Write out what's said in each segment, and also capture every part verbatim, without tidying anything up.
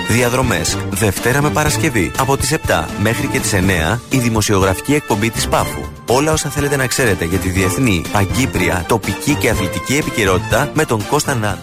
Διαδρομές Δευτέρα με Παρασκευή από τις επτά μέχρι και τις εννέα η δημοσιογραφική εκπομπή της Πάφου. Όλα όσα θέλετε να ξέρετε για τη διεθνή, παγκύπρια, τοπική και αθλητική επικαιρότητα με τον Κώστα Νάνο.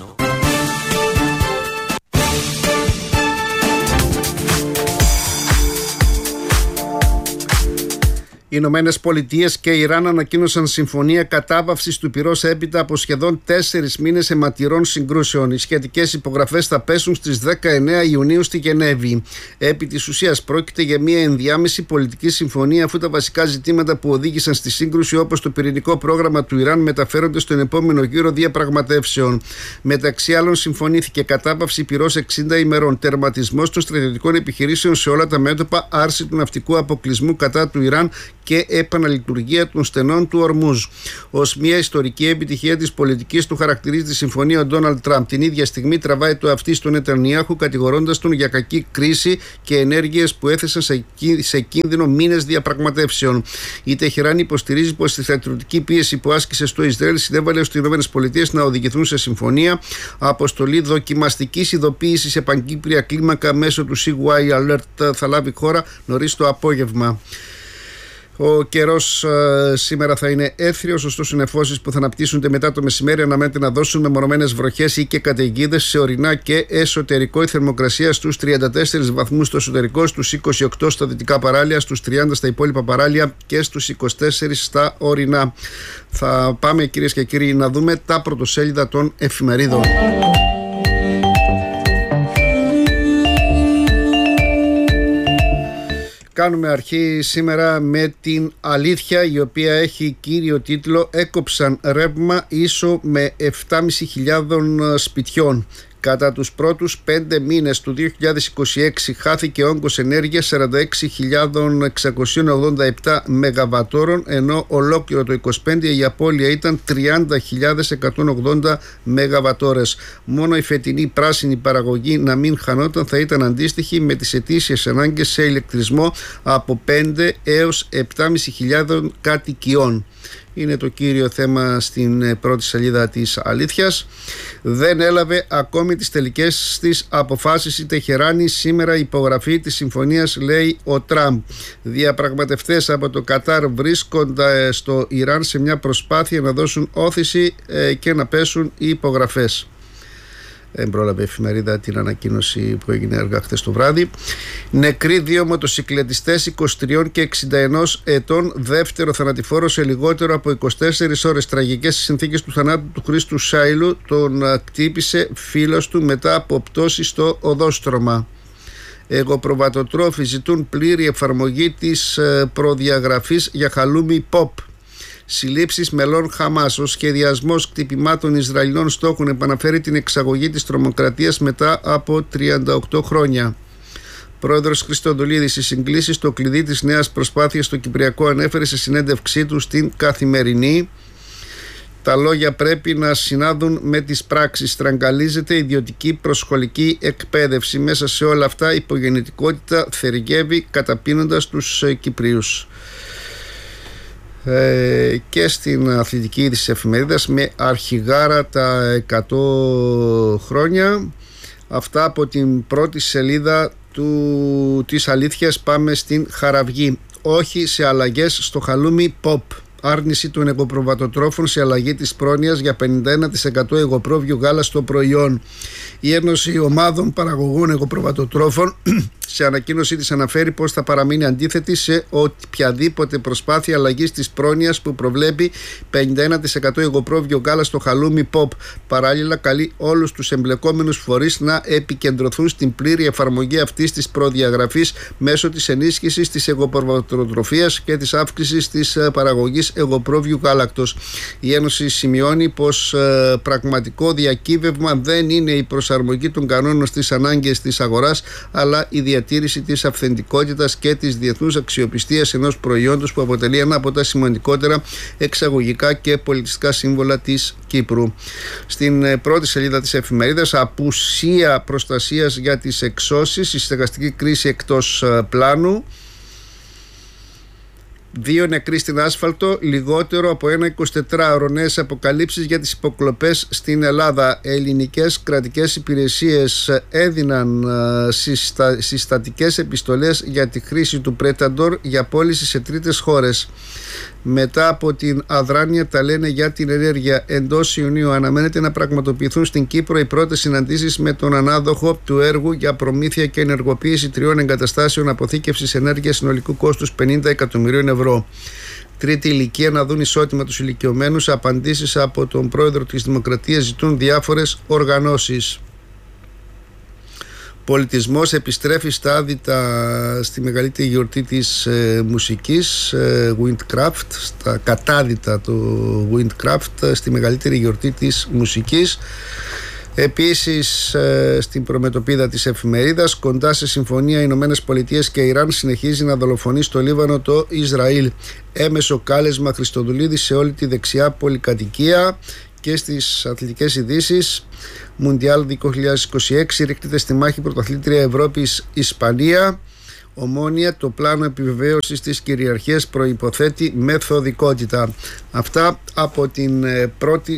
Οι Ηνωμένες Πολιτείες και Ιράν ανακοίνωσαν συμφωνία κατάπαυσης του πυρός έπειτα από σχεδόν τέσσερις μήνες αιματηρών συγκρούσεων. Οι σχετικές υπογραφές θα πέσουν στις δεκαεννέα Ιουνίου στη Γενέβη. Επί της ουσίας πρόκειται για μια ενδιάμεση πολιτική συμφωνία, αφού τα βασικά ζητήματα που οδήγησαν στη σύγκρουση, όπως το πυρηνικό πρόγραμμα του Ιράν, μεταφέρονται στον επόμενο γύρο διαπραγματεύσεων. Μεταξύ άλλων, συμφωνήθηκε κατάπαυση πυρός εξήντα ημερών, τερματισμός των στρατιωτικών επιχειρήσεων σε όλα τα μέτωπα, άρση του ναυτικού αποκλεισμού κατά του Ιράν και επαναλειτουργία των στενών του Ορμούζ. Ως μια ιστορική επιτυχία της πολιτικής του χαρακτηρίζει τη συμφωνία ο Ντόναλντ Τραμπ. Την ίδια στιγμή τραβάει το αυτί στον Νετανιάχου, κατηγορώντας τον για κακή κρίση και ενέργειες που έθεσαν σε κίνδυνο μήνες διαπραγματεύσεων. Η Τεχεράνη υποστηρίζει πως η στρατιωτική πίεση που άσκησε στο Ισραήλ συνέβαλε στις ΗΠΑ να οδηγηθούν σε συμφωνία. Αποστολή δοκιμαστικής ειδοποίησης σε παγκύπρια κλίμακα μέσω του Sea Wire Alert θα λάβει χώρα νωρίς το απόγευμα. Ο καιρός ε, σήμερα θα είναι έθριος, ωστόσο οι νεφώσεις που θα αναπτύσσονται μετά το μεσημέρι αναμένεται να δώσουν μεμονωμένες βροχές ή και καταιγίδες σε ορεινά και εσωτερικό. Η θερμοκρασία στους τριάντα τέσσερις βαθμούς στο εσωτερικό, στους είκοσι οκτώ στα δυτικά παράλια, στους τριάντα στα υπόλοιπα παράλια και στους είκοσι τέσσερα στα ορεινά. Θα πάμε, κυρίες και κύριοι, να δούμε τα πρωτοσέλιδα των εφημερίδων. Κάνουμε αρχή σήμερα με την Αλήθεια, η οποία έχει κύριο τίτλο «Έκοψαν ρεύμα ίσο με επτά χιλιάδες πεντακόσια σπιτιών». Κατά τους πρώτους πέντε μήνες του δύο χιλιάδες είκοσι έξι χάθηκε όγκος ενέργειας σαράντα έξι χιλιάδες εξακόσια ογδόντα επτά μεγαβατόρων, ενώ ολόκληρο το είκοσι πέντε η απώλεια ήταν τριάντα χιλιάδες εκατόν ογδόντα μεγαβατόρες. Μόνο η φετινή πράσινη παραγωγή να μην χανόταν θα ήταν αντίστοιχη με τις ετήσιες ανάγκες σε ηλεκτρισμό από πέντε έως επτά χιλιάδες πεντακόσια κατοικιών. Είναι το κύριο θέμα στην πρώτη σελίδα της Αλήθειας. Δεν έλαβε ακόμη τις τελικές της αποφάσεις η Τεχεράνη. Σήμερα υπογραφή της συμφωνίας, λέει ο Τραμπ. Διαπραγματευτές από το Κατάρ βρίσκονται στο Ιράν σε μια προσπάθεια να δώσουν όθηση και να πέσουν οι υπογραφές. Δεν πρόλαβε η εφημερίδα την ανακοίνωση που έγινε αργά χθες το βράδυ. Νεκροί δύο μοτοσυκλετιστές είκοσι τρία και εξήντα ένα ετών. Δεύτερο θανατηφόρο σε λιγότερο από είκοσι τέσσερις ώρες. Τραγικές συνθήκες του θανάτου του Χρήστου Σάιλου. Τον χτύπησε φίλος του μετά από πτώση στο οδόστρωμα. Εγωπροβατοτρόφοι ζητούν πλήρη εφαρμογή της προδιαγραφής για χαλούμι ποπ. Συλλήψεις μελών Χαμάς. Ο σχεδιασμός χτυπημάτων Ισραηλινών στόχων επαναφέρει την εξαγωγή της τρομοκρατίας μετά από τριάντα οκτώ χρόνια. Πρόεδρος Χριστοδουλίδης, οι συγκλήσεις στο κλειδί της νέας προσπάθειας στο Κυπριακό, ανέφερε σε συνέντευξή του στην Καθημερινή. Τα λόγια πρέπει να συνάδουν με τις πράξεις. Στραγγαλίζεται ιδιωτική προσχολική εκπαίδευση. Μέσα σε όλα αυτά η υπογεννητικότητα θεριγεύει, καταπίνοντας τους Κυπρίους. Ε, και στην αθλητική είδηση της εφημερίδας με αρχηγάρα τα εκατό χρόνια. Αυτά από την πρώτη σελίδα του, της Αλήθειας. Πάμε στην Χαραυγή. Όχι σε αλλαγές στο χαλούμι ποπ. Άρνηση των εγωπροβατοτρόφων σε αλλαγή της πρόνοιας για πενήντα ένα τοις εκατό εγωπρόβιο γάλα στο προϊόν. Η Ένωση Ομάδων Παραγωγών Εγωπροβατοτρόφων σε ανακοίνωσή της αναφέρει πως θα παραμείνει αντίθετη σε οποιαδήποτε προσπάθεια αλλαγής της πρόνοιας που προβλέπει πενήντα ένα τοις εκατό εγωπρόβιο γάλα στο χαλούμι ποπ. Παράλληλα, καλεί όλους τους εμπλεκόμενους φορείς να επικεντρωθούν στην πλήρη εφαρμογή αυτής της προδιαγραφής μέσω της ενίσχυσης της εγωπροβατοτροφίας και της αύξησης της παραγωγής εγωπρόβιου γάλακτος. Η Ένωση σημειώνει πως ε, πραγματικό διακύβευμα δεν είναι η προσαρμογή των κανόνων στις ανάγκες της αγοράς, αλλά η διατήρηση της αυθεντικότητας και της διεθνούς αξιοπιστίας ενός προϊόντος που αποτελεί ένα από τα σημαντικότερα εξαγωγικά και πολιτιστικά σύμβολα της Κύπρου. Στην πρώτη σελίδα της εφημερίδας, απουσία προστασίας για τις εξώσεις, η στεγαστική κρίση εκτός πλάνου. Δύο νεκροί στην άσφαλτο, λιγότερο από ένα εικοσιτετράωρο. Νέες αποκαλύψεις για τις υποκλοπές στην Ελλάδα. Ελληνικές κρατικές υπηρεσίες έδιναν συστα... συστατικές επιστολές για τη χρήση του Predator για πώληση σε τρίτες χώρες. Μετά από την αδράνεια τα λένε για την ενέργεια, εντός Ιουνίου αναμένεται να πραγματοποιηθούν στην Κύπρο οι πρώτες συναντήσεις με τον ανάδοχο του έργου για προμήθεια και ενεργοποίηση τριών εγκαταστάσεων αποθήκευσης ενέργειας συνολικού κόστους πενήντα εκατομμυρίων ευρώ. Τρίτη ηλικία να δουν ισότιμα τους ηλικιωμένους. Απαντήσεις από τον πρόεδρο της Δημοκρατίας ζητούν διάφορες οργανώσεις. Πολιτισμός επιστρέφει στα άδυτα στη μεγαλύτερη γιορτή της ε, μουσικής, ε, Windcraft, στα κατάδυτα του Windcraft, στη μεγαλύτερη γιορτή της μουσικής. Επίσης ε, στην προμετωπίδα της εφημερίδας, κοντά σε συμφωνία Ηνωμένες Πολιτείες και Ιράν, συνεχίζει να δολοφονεί στο Λίβανο το Ισραήλ. Έμεσο κάλεσμα Χριστοδουλίδη σε όλη τη δεξιά πολυκατοικία. Και στις αθλητικές ειδήσεις, Μουντιάλ δύο χιλιάδες είκοσι έξι, ρίχνεται στη μάχη πρωταθλήτρια Ευρώπης Ισπανία. Ομόνοια, το πλάνο επιβεβαίωσης της κυριαρχίας προϋποθέτει μεθοδικότητα. Αυτά από την πρώτη